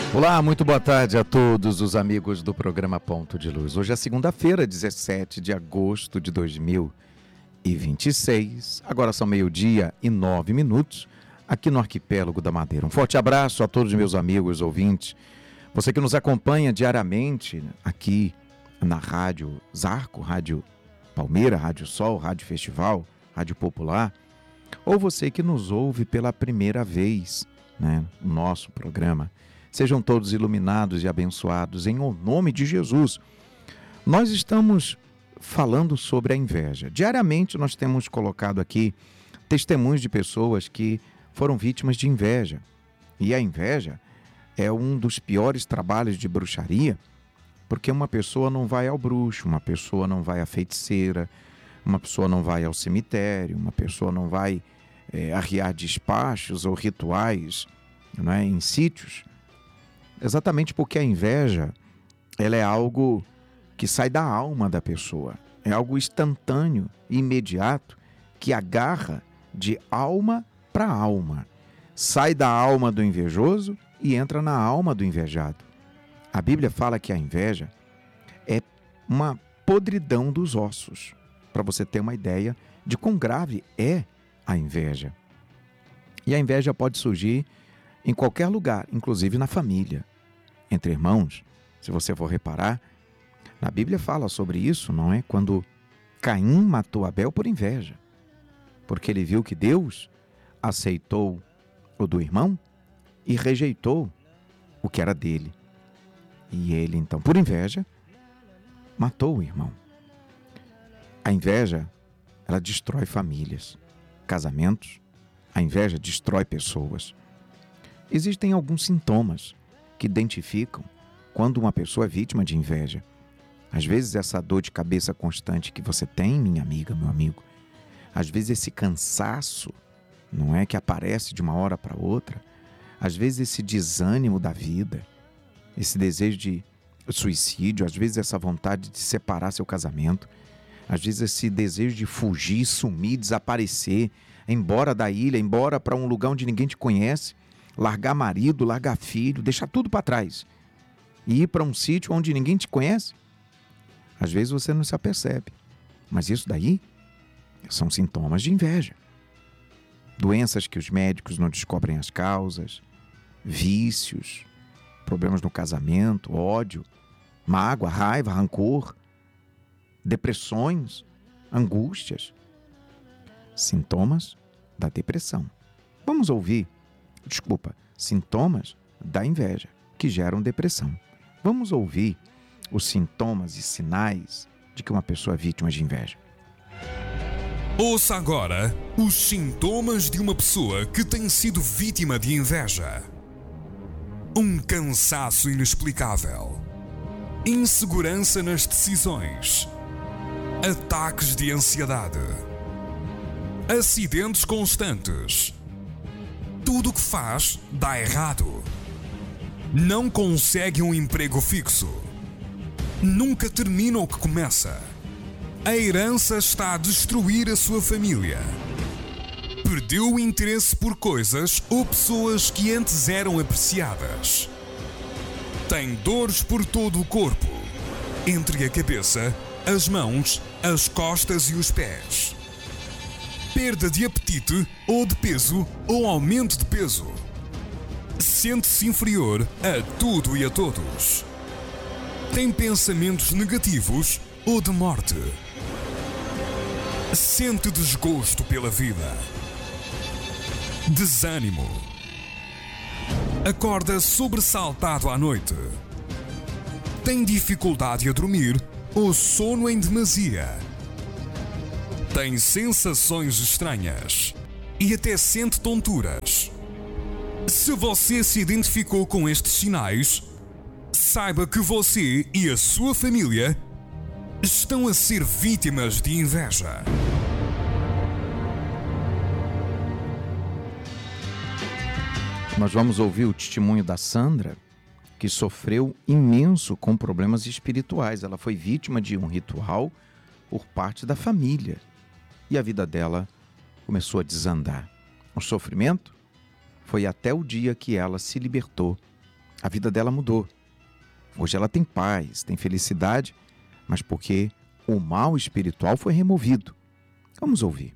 Olá, muito boa tarde a todos os amigos do programa Ponto de Luz. Hoje é segunda-feira, 17 de agosto de 2026. Agora são 12:09 aqui no Arquipélago da Madeira. Um forte abraço a todos os meus amigos ouvintes. Você que nos acompanha diariamente aqui na Rádio Zarco, Rádio Palmeira, Rádio Sol, Rádio Festival, Rádio Popular, ou você que nos ouve pela primeira vez, no nosso programa. Sejam todos iluminados e abençoados em nome de Jesus. Nós estamos falando sobre a inveja. Diariamente nós temos colocado aqui testemunhos de pessoas que foram vítimas de inveja. E a inveja é um dos piores trabalhos de bruxaria, porque uma pessoa não vai ao bruxo, uma pessoa não vai à feiticeira, uma pessoa não vai ao cemitério, uma pessoa não vai arriar despachos ou rituais, em sítios. Exatamente porque a inveja, ela é algo que sai da alma da pessoa. É algo instantâneo, imediato, que agarra de alma para alma. Sai da alma do invejoso e entra na alma do invejado. A Bíblia fala que a inveja é uma podridão dos ossos, para você ter uma ideia de quão grave é a inveja. E a inveja pode surgir em qualquer lugar, inclusive na família, entre irmãos. Se você for reparar, na Bíblia fala sobre isso, não é? Quando Caim matou Abel por inveja, porque ele viu que Deus aceitou o do irmão e rejeitou o que era dele. E ele, então, por inveja, matou o irmão. A inveja, ela destrói famílias, casamentos. A inveja destrói pessoas. Existem alguns sintomas que identificam quando uma pessoa é vítima de inveja. Às vezes essa dor de cabeça constante que você tem, minha amiga, meu amigo, às vezes esse cansaço, não é, que aparece de uma hora para outra, às vezes esse desânimo da vida, esse desejo de suicídio, às vezes essa vontade de separar seu casamento, às vezes esse desejo de fugir, sumir, desaparecer, ir embora da ilha, ir embora para um lugar onde ninguém te conhece, largar marido, largar filho, deixar tudo para trás e ir para um sítio onde ninguém te conhece. Às vezes você não se apercebe, mas isso daí são sintomas de inveja. Doenças que os médicos não descobrem as causas, vícios, problemas no casamento, ódio, mágoa, raiva, rancor, depressões, angústias. Sintomas da depressão. Vamos ouvir sintomas da inveja que geram depressão. Vamos ouvir os sintomas e sinais de que uma pessoa é vítima de inveja. Ouça agora os sintomas de uma pessoa que tem sido vítima de inveja. Um cansaço inexplicável, insegurança nas decisões, ataques de ansiedade, acidentes constantes. Tudo o que faz dá errado. Não consegue um emprego fixo. Nunca termina o que começa. A herança está a destruir a sua família. Perdeu o interesse por coisas ou pessoas que antes eram apreciadas. Tem dores por todo o corpo, entre a cabeça, as mãos, as costas e os pés. Perda de apetite ou de peso ou aumento de peso. Sente-se inferior a tudo e a todos. Tem pensamentos negativos ou de morte. Sente desgosto pela vida. Desânimo. Acorda sobressaltado à noite. Tem dificuldade a dormir ou sono em demasia. Tem sensações estranhas e até sente tonturas. Se você se identificou com estes sinais, saiba que você e a sua família estão a ser vítimas de inveja. Nós vamos ouvir o testemunho da Sandra, que sofreu imenso com problemas espirituais. Ela foi vítima de um ritual por parte da família e a vida dela começou a desandar. O sofrimento foi até o dia que ela se libertou A vida dela mudou. Hoje ela tem paz, tem felicidade, mas porque o mal espiritual foi removido. Vamos ouvir.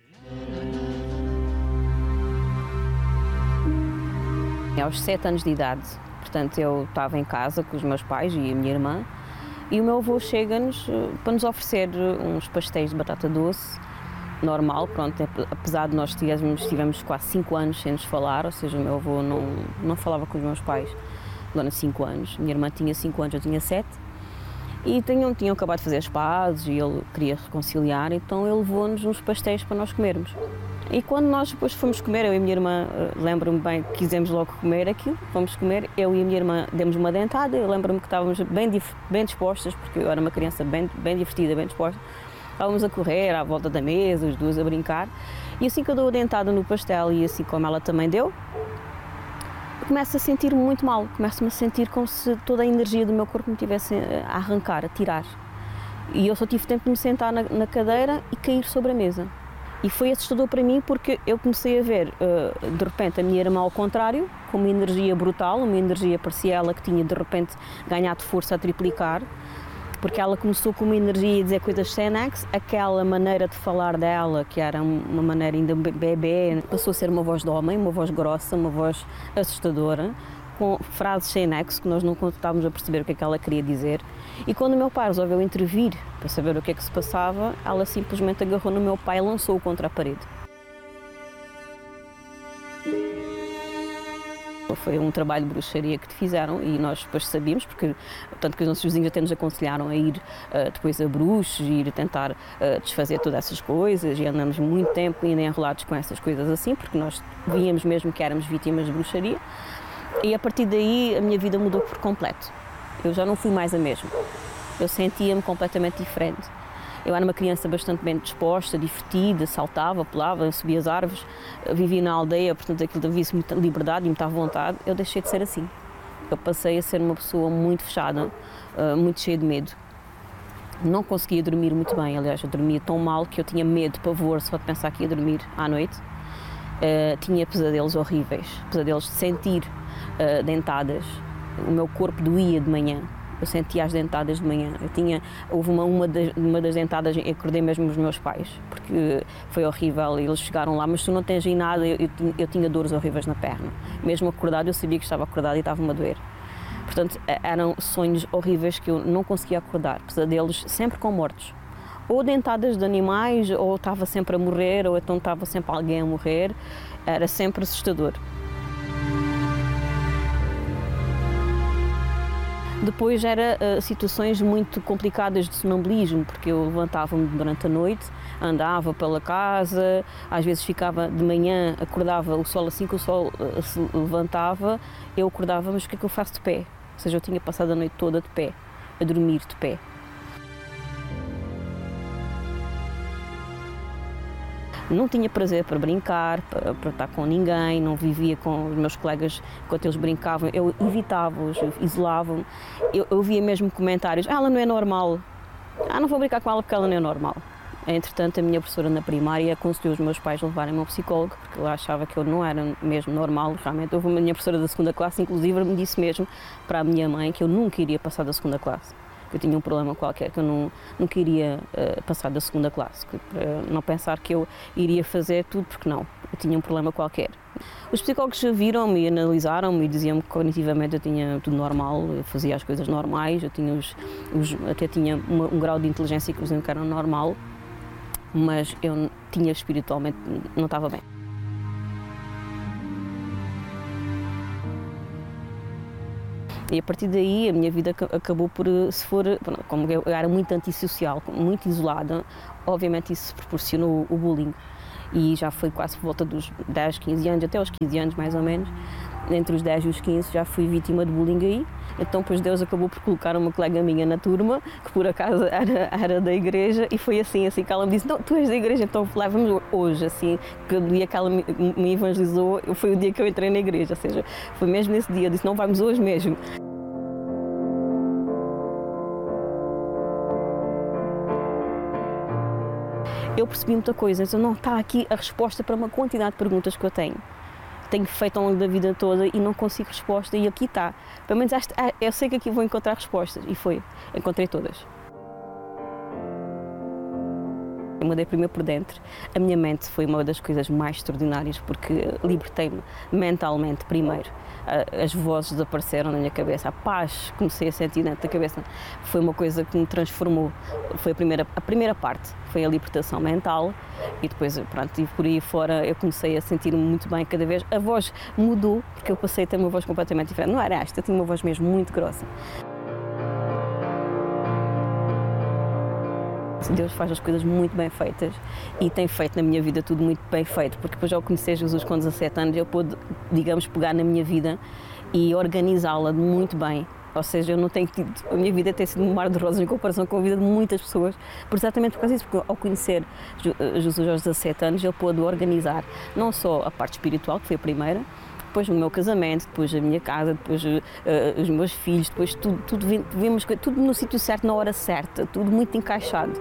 Aos 7 anos de idade, portanto, eu estava em casa com os meus pais e a minha irmã, e o meu avô chega-nos para nos oferecer uns pastéis de batata doce, normal, pronto, apesar de nós tivemos quase 5 anos sem nos falar, ou seja, o meu avô não falava com os meus pais durante 5 anos, minha irmã tinha 5 anos, eu tinha 7, e tinham acabado de fazer as pazes e ele queria reconciliar, então ele levou-nos uns pastéis para nós comermos. E quando nós depois fomos comer, eu e a minha irmã, lembro-me bem que quisemos logo comer aquilo, fomos comer, eu e a minha irmã demos uma dentada, eu lembro-me que estávamos bem dispostas, porque eu era uma criança bem divertida, bem disposta, estávamos a correr à volta da mesa, as duas a brincar, e assim que eu dou a dentada no pastel e assim como ela também deu, eu começo a sentir muito mal, começo-me a sentir como se toda a energia do meu corpo me tivesse a arrancar, a tirar. E eu só tive tempo de me sentar na cadeira e cair sobre a mesa. E foi assustador para mim porque eu comecei a ver, de repente, a minha irmã ao contrário, com uma energia brutal, uma energia parecia ela que tinha de repente ganhado força a triplicar, porque ela começou com uma energia a dizer coisas Xenex, aquela maneira de falar dela, que era uma maneira ainda bebê, passou a ser uma voz de homem, uma voz grossa, uma voz assustadora, com frases Xenex que nós não estávamos a perceber o que é que ela queria dizer. E quando o meu pai resolveu intervir para saber o que é que se passava, ela simplesmente agarrou no meu pai e lançou-o contra a parede. Foi um trabalho de bruxaria que te fizeram e nós depois sabíamos, porque tanto que os nossos vizinhos até nos aconselharam a ir depois a bruxos, ir tentar desfazer todas essas coisas e andamos muito tempo ainda enrolados com essas coisas assim, porque nós víamos mesmo que éramos vítimas de bruxaria e a partir daí a minha vida mudou por completo. Eu já não fui mais a mesma. Eu sentia-me completamente diferente. Eu era uma criança bastante bem disposta, divertida, saltava, pulava, subia as árvores, vivia na aldeia, portanto aquilo havia-se muita liberdade e muita vontade. Eu deixei de ser assim. Eu passei a ser uma pessoa muito fechada, muito cheia de medo. Não conseguia dormir muito bem, aliás, eu dormia tão mal que eu tinha medo, pavor, só de pensar que ia dormir à noite. Tinha pesadelos horríveis, pesadelos de sentir dentadas. O meu corpo doía de manhã, eu sentia as dentadas de manhã. Houve uma das dentadas, eu acordei mesmo os meus pais, porque foi horrível, eles chegaram lá, mas tu não tens aí nada, eu tinha dores horríveis na perna. Mesmo acordado, eu sabia que estava acordado e estava-me a doer. Portanto, eram sonhos horríveis que eu não conseguia acordar, pesadelos sempre com mortos. Ou dentadas de animais, ou estava sempre a morrer, ou então estava sempre alguém a morrer, era sempre assustador. Depois era situações muito complicadas de sonambulismo, porque eu levantava-me durante a noite, andava pela casa, às vezes ficava de manhã, acordava o sol, assim que o sol se levantava, eu acordava, mas o que é que eu faço de pé? Ou seja, eu tinha passado a noite toda de pé, a dormir de pé. Não tinha prazer para brincar, para estar com ninguém, não vivia com os meus colegas enquanto eles brincavam, eu evitava-os, isolava-me. Eu via mesmo comentários, ela não é normal, não vou brincar com ela porque ela não é normal. Entretanto, a minha professora na primária aconselhou os meus pais a levarem-me ao psicólogo, porque ela achava que eu não era mesmo normal, realmente. Houve uma minha professora da segunda classe, inclusive, me disse mesmo para a minha mãe que eu nunca iria passar da segunda classe. Que eu tinha um problema qualquer, que eu não queria passar da segunda classe, para não pensar que eu iria fazer tudo, porque não, eu tinha um problema qualquer. Os psicólogos viram-me e analisaram-me e diziam-me que cognitivamente eu tinha tudo normal, eu fazia as coisas normais, eu tinha até tinha um grau de inteligência que diziam que era normal, mas eu tinha espiritualmente, não estava bem. E a partir daí a minha vida acabou por, como eu era muito antissocial, muito isolada, obviamente isso proporcionou o bullying. E já foi quase por volta dos 10, 15 anos, até aos 15 anos mais ou menos, entre os 10 e os 15 já fui vítima de bullying aí. Então, pois Deus acabou por colocar uma colega minha na turma, que por acaso era da igreja, e foi assim que ela me disse, não, tu és da igreja, então leva-me hoje, assim, que o dia que ela me evangelizou, foi o dia que eu entrei na igreja, ou seja, foi mesmo nesse dia, eu disse, não, vamos hoje mesmo. Eu percebi muita coisa, então não está aqui a resposta para uma quantidade de perguntas que eu tenho. tenho feito ao longo da vida toda e não consigo resposta, e aqui está. Pelo menos eu sei que aqui vou encontrar respostas, e encontrei todas. Eu mudei primeiro por dentro. A minha mente foi uma das coisas mais extraordinárias, porque libertei-me mentalmente primeiro. As vozes desapareceram na minha cabeça, a paz comecei a sentir dentro da cabeça. Foi uma coisa que me transformou. Foi a primeira parte, foi a libertação mental, e depois, pronto, e por aí fora eu comecei a sentir-me muito bem cada vez. A voz mudou, porque eu passei a ter uma voz completamente diferente. Não era esta, eu tinha uma voz mesmo muito grossa. Deus faz as coisas muito bem feitas e tem feito na minha vida tudo muito bem feito, porque depois ao conhecer Jesus com 17 anos eu pude, digamos, pegar na minha vida e organizá-la muito bem. Ou seja, eu não tenho tido, a minha vida tem sido um mar de rosas em comparação com a vida de muitas pessoas, exatamente por causa disso, porque ao conhecer Jesus aos 17 anos eu pude organizar não só a parte espiritual, que foi a primeira, depois o meu casamento, depois a minha casa, depois os meus filhos, depois vimos tudo no sítio certo, na hora certa, tudo muito encaixado.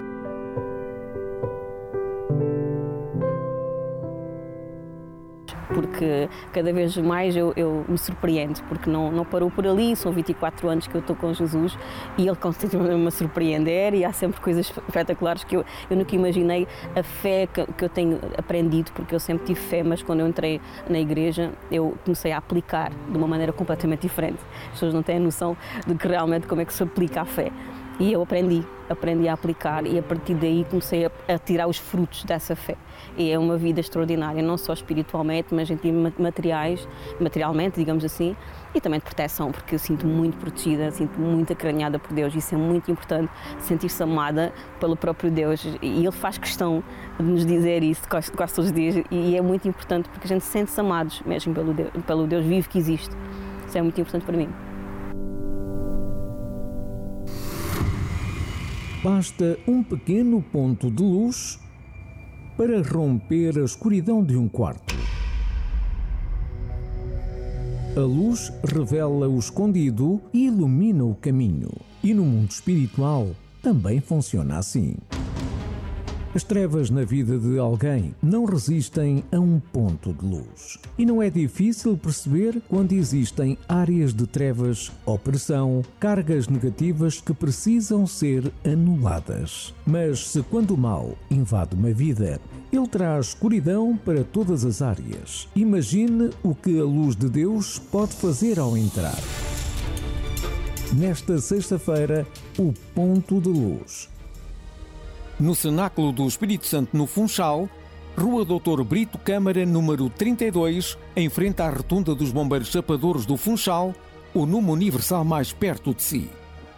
Porque cada vez mais eu me surpreendo, porque não parou por ali. São 24 anos que eu estou com Jesus e Ele continua-me a surpreender, e há sempre coisas espetaculares que eu nunca imaginei. A fé que eu tenho aprendido, porque eu sempre tive fé, mas quando eu entrei na igreja eu comecei a aplicar de uma maneira completamente diferente. As pessoas não têm a noção de que realmente como é que se aplica a fé. E eu aprendi a aplicar, e a partir daí comecei a tirar os frutos dessa fé. E é uma vida extraordinária, não só espiritualmente, mas em termos materialmente, digamos assim, e também de proteção, porque eu sinto-me muito protegida, sinto-me muito acarinhada por Deus. Isso é muito importante, sentir-se amada pelo próprio Deus, e Ele faz questão de nos dizer isso quase todos os dias, e é muito importante porque a gente sente-se amados mesmo pelo Deus vivo que existe. Isso é muito importante para mim. Basta um pequeno ponto de luz para romper a escuridão de um quarto. A luz revela o escondido e ilumina o caminho. E no mundo espiritual também funciona assim. As trevas na vida de alguém não resistem a um ponto de luz. E não é difícil perceber quando existem áreas de trevas, opressão, cargas negativas que precisam ser anuladas. Mas se quando o mal invade uma vida, ele traz escuridão para todas as áreas. Imagine o que a luz de Deus pode fazer ao entrar. Nesta sexta-feira, o ponto de luz. No Cenáculo do Espírito Santo, no Funchal, Rua Doutor Brito Câmara, número 32, em frente à Rotunda dos Bombeiros Chapadores do Funchal, o Numo Universal mais perto de si.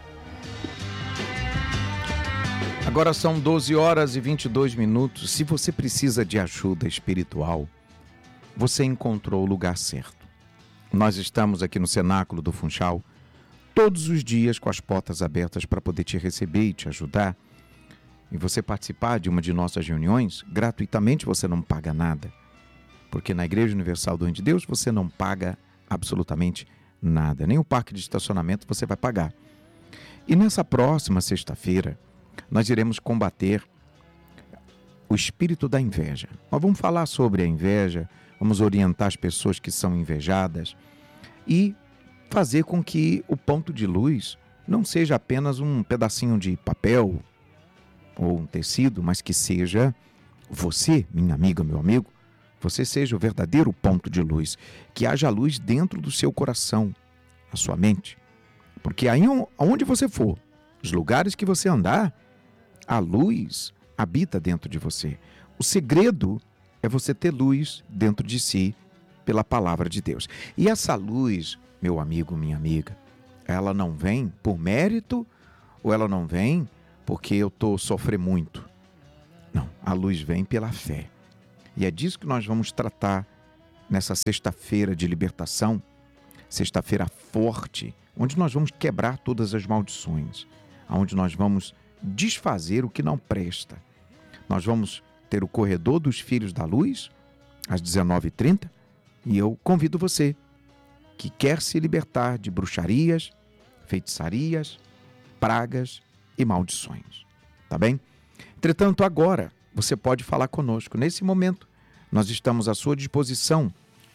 Agora são 12 horas e 22 minutos. Se você precisa de ajuda espiritual, você encontrou o lugar certo. Nós estamos aqui no Cenáculo do Funchal todos os dias com as portas abertas para poder te receber e te ajudar. E você participar de uma de nossas reuniões, gratuitamente, você não paga nada. Porque na Igreja Universal do Reino de Deus você não paga absolutamente nada. Nem o parque de estacionamento você vai pagar. E nessa próxima sexta-feira, nós iremos combater o espírito da inveja. Nós vamos falar sobre a inveja, vamos orientar as pessoas que são invejadas e fazer com que o ponto de luz não seja apenas um pedacinho de papel ou um tecido, mas que seja você, minha amiga, meu amigo, você seja o verdadeiro ponto de luz, que haja luz dentro do seu coração, na sua mente, porque aí onde você for, os lugares que você andar, a luz habita dentro de você. O segredo é você ter luz dentro de si pela palavra de Deus. E essa luz, meu amigo, minha amiga, ela não vem por mérito ou ela não vem porque eu estou sofrendo muito. Não, a luz vem pela fé. E é disso que nós vamos tratar nessa sexta-feira de libertação, sexta-feira forte, onde nós vamos quebrar todas as maldições, onde nós vamos desfazer o que não presta. Nós vamos ter o Corredor dos Filhos da Luz, às 19h30, e eu convido você que quer se libertar de bruxarias, feitiçarias, pragas e maldições, tá bem? Entretanto, agora você pode falar conosco. Nesse momento, nós estamos à sua disposição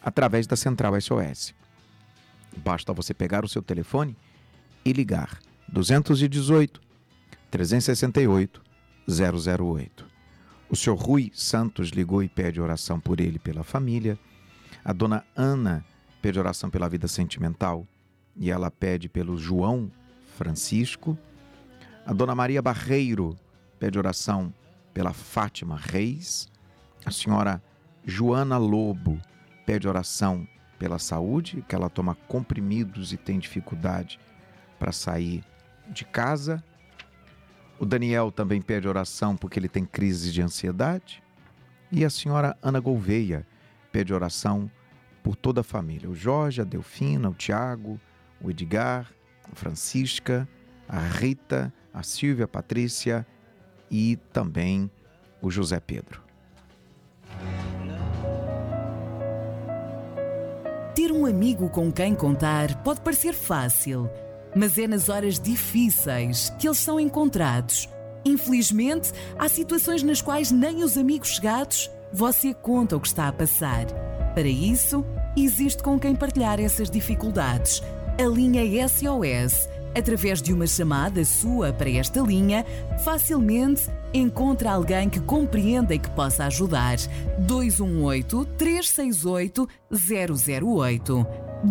através da Central SOS. Basta você pegar o seu telefone e ligar 218 368 008. O senhor Rui Santos ligou e pede oração por ele e pela família. A dona Ana pede oração pela vida sentimental e ela pede pelo João Francisco. A dona Maria Barreiro pede oração pela Fátima Reis. A senhora Joana Lobo pede oração pela saúde, que ela toma comprimidos e tem dificuldade para sair de casa. O Daniel também pede oração porque ele tem crise de ansiedade. E a senhora Ana Gouveia pede oração por toda a família. O Jorge, a Delfina, o Tiago, o Edgar, a Francisca, a Rita, a Silvia, a Patrícia e também o José Pedro. Ter um amigo com quem contar pode parecer fácil, mas é nas horas difíceis que eles são encontrados. Infelizmente, há situações nas quais nem os amigos chegados você conta o que está a passar. Para isso, existe com quem partilhar essas dificuldades. A linha SOS. Através de uma chamada sua para esta linha, facilmente encontra alguém que compreenda e que possa ajudar. 218-368-008.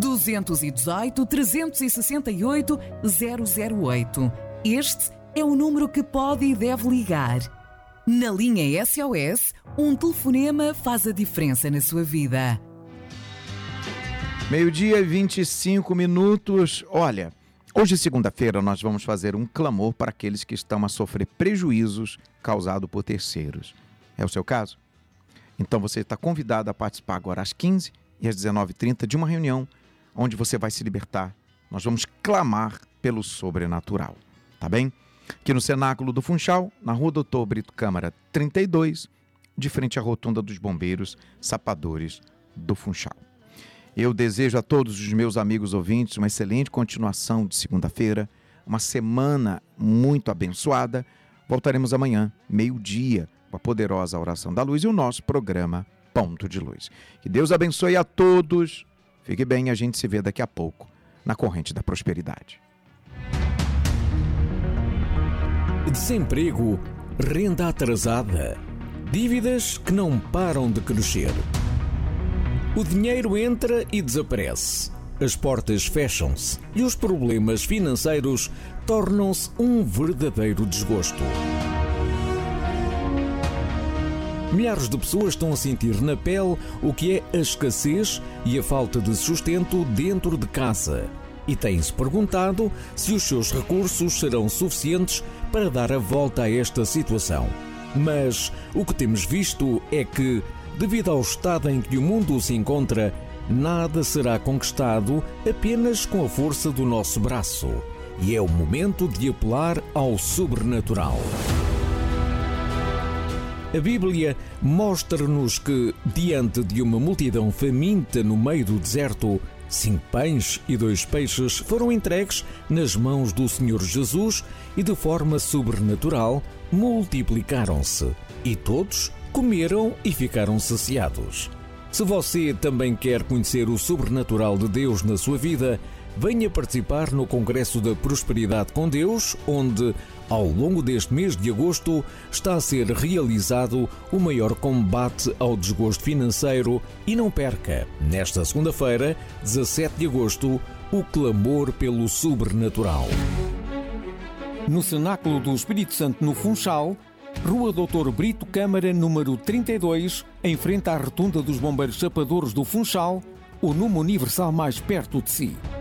218-368-008. Este é o número que pode e deve ligar. Na linha SOS, um telefonema faz a diferença na sua vida. 12:25. Olha, hoje, segunda-feira, nós vamos fazer um clamor para aqueles que estão a sofrer prejuízos causados por terceiros. É o seu caso? Então você está convidado a participar agora às 15 e às 19h30 de uma reunião onde você vai se libertar. Nós vamos clamar pelo sobrenatural, tá bem? Aqui no Cenáculo do Funchal, na Rua Doutor Brito Câmara 32, de frente à Rotunda dos Bombeiros Sapadores do Funchal. Eu desejo a todos os meus amigos ouvintes uma excelente continuação de segunda-feira, uma semana muito abençoada. Voltaremos amanhã, meio-dia, com a poderosa Oração da Luz e o nosso programa Ponto de Luz. Que Deus abençoe a todos. Fique bem, a gente se vê daqui a pouco na Corrente da Prosperidade. Desemprego, renda atrasada, dívidas que não param de crescer. O dinheiro entra e desaparece, as portas fecham-se e os problemas financeiros tornam-se um verdadeiro desgosto. Milhares de pessoas estão a sentir na pele o que é a escassez e a falta de sustento dentro de casa e têm-se perguntado se os seus recursos serão suficientes para dar a volta a esta situação. Mas o que temos visto é que, devido ao estado em que o mundo se encontra, nada será conquistado apenas com a força do nosso braço. E é o momento de apelar ao sobrenatural. A Bíblia mostra-nos que, diante de uma multidão faminta no meio do deserto, 5 pães e 2 peixes foram entregues nas mãos do Senhor Jesus e, de forma sobrenatural, multiplicaram-se. E todos comeram e ficaram saciados. Se você também quer conhecer o sobrenatural de Deus na sua vida, venha participar no Congresso da Prosperidade com Deus, onde, ao longo deste mês de agosto, está a ser realizado o maior combate ao desgosto financeiro. E não perca, nesta segunda-feira, 17 de agosto, o clamor pelo sobrenatural. No Cenáculo do Espírito Santo, no Funchal, Rua Doutor Brito Câmara, número 32, em frente à Rotunda dos Bombeiros Sapadores do Funchal, o número universal mais perto de si.